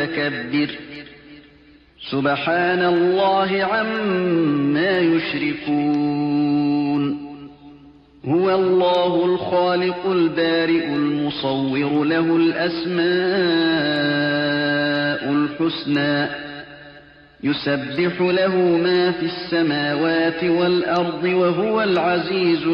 متكبر سبحان الله عما يشركون هو الله الخالق البارئ المصور له الأسماء الحسنى يسبح له ما في السماوات والأرض وهو العزيز